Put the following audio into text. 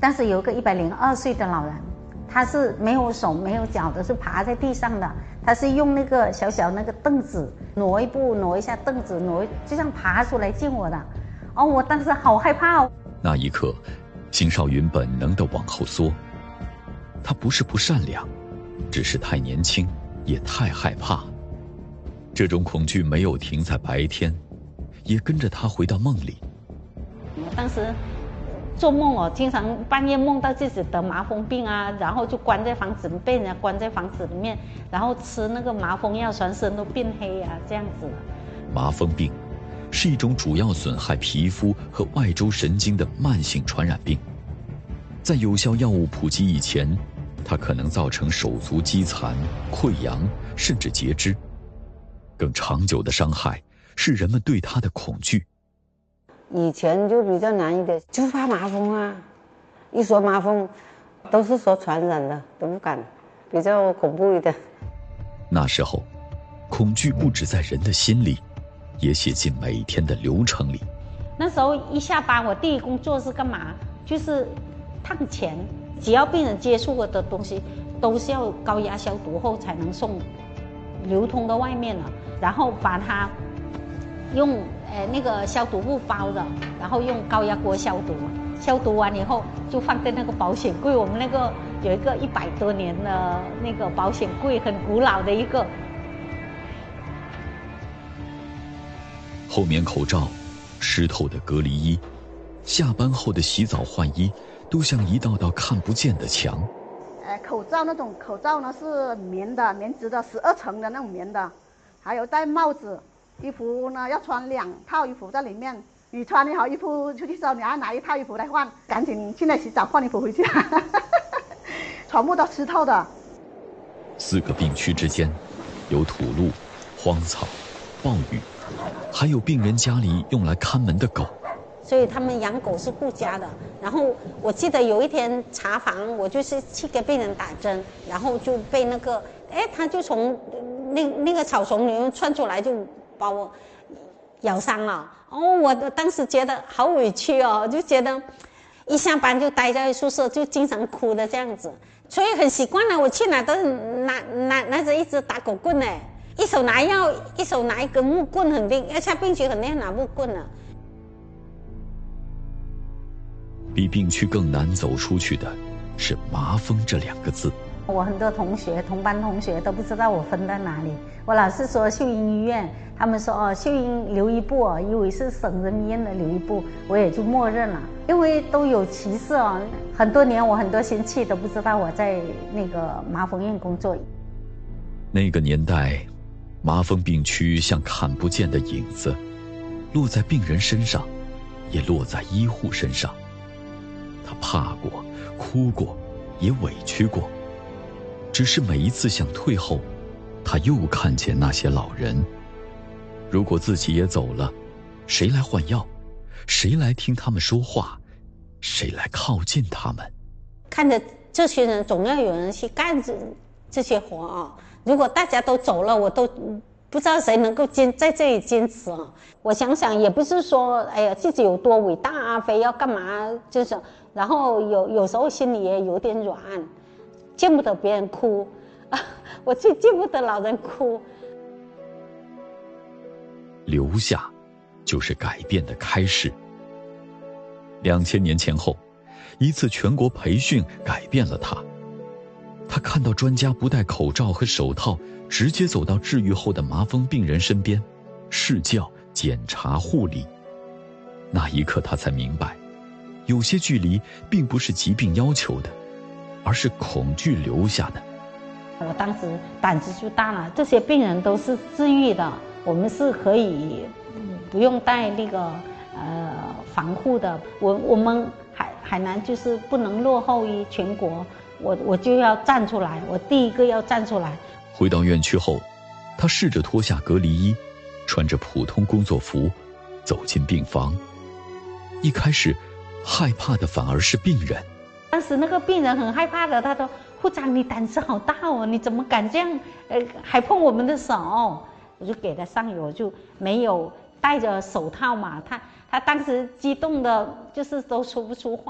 但是有一个102岁的老人，他是没有手没有脚的，是爬在地上的，他是用那个小小那个凳子挪一步挪一下凳子挪，就这样爬出来见我的。哦，我当时好害怕哦。 那一刻，金少云本能地往后缩。他不是不善良，只是太年轻，也太害怕。这种恐惧没有停在白天，也跟着他回到梦里。 我当时做梦哦，经常半夜梦到自己得麻风病啊，然后就关在房子里，被人家关在房子里面，然后吃那个麻风药，全身都变黑啊，这样子。 麻风病是一种主要损害皮肤和外周神经的慢性传染病，在有效药物普及以前，它可能造成手足肌残、溃疡，甚至截肢。更长久的伤害是人们对它的恐惧。 以前就比较难一点，就怕麻风啊，一说麻风都是说传染的，都不敢，比较恐怖一点。 那时候恐惧不止在人的心里，也写进每天的流程里。 那时候一下班，我第一工作是干嘛？就是烫钱，只要病人接触过的东西都是要高压消毒后才能送流通到外面了，然后把它用那个消毒布包着，然后用高压锅消毒，消毒完以后就放在那个保险柜。我们那个有一个100多年的那个保险柜，很古老的一个。 厚棉口罩、湿透的隔离衣、下班后的洗澡换衣，都像一道道看不见的墙。 口罩那种口罩呢是棉的，棉质的，12层的那种棉的，还有戴帽子。衣服呢要穿2套衣服在里面，你穿好衣服出去时候，你要拿1套衣服来换，赶紧进来洗澡换衣服回去，全部都湿透的。 4个病区之间，有土路、荒草、暴雨，还有病人家里用来看门的狗。 所以他们养狗是顾家的。然后我记得有一天查房，我就是去给病人打针，然后就被那个，他就从那个草丛里面窜出来，就把我咬伤了。哦，我当时觉得好委屈哦，就觉得一下班就待在宿舍，就经常哭的这样子。所以很习惯了，我去哪都是拿着一支打狗棍呢，一手拿药，一手拿一根木棍，肯定要下病区肯定要拿木棍了。 比病区更难走出去的是麻风这2个字。 我很多同班同学都不知道我分在哪里。我老是说秀英医院，他们说秀英留一部以为是省人民医院的留一部，我也就默认了。因为都有歧视很多年我很多亲戚都不知道我在那个麻风院工作。 那个年代，麻风病区像看不见的影子，落在病人身上，也落在医护身上。他怕过，哭过，也委屈过。只是每一次想退后，他又看见那些老人。如果自己也走了，谁来换药？谁来听他们说话？谁来靠近他们？ 看着这些人，总要有人去干这些活如果大家都走了，我都不知道谁能够在这里坚持我想想，也不是说自己有多伟大非要干嘛，就是然后有时候心里也有点软，见不得别人哭我最见不得老人哭。 留下就是改变的开始。2000年前后，一次全国培训改变了他。他看到专家不戴口罩和手套，直接走到治愈后的麻风病人身边，试教、检查、护理。那一刻他才明白，有些距离并不是疾病要求的，而是恐惧留下的。 我当时胆子就大了，这些病人都是治愈的，我们是可以不用带那个防护的。我们海南就是不能落后于全国，我就要站出来，我第一个要站出来。 回到院区后，他试着脱下隔离衣，穿着普通工作服走进病房。一开始害怕的反而是病人。 当时那个病人很害怕的，他说：“护长，你胆子好大你怎么敢这样？还碰我们的手？”我就给他上油，我就没有戴着手套嘛。他当时激动的，就是都说不出话。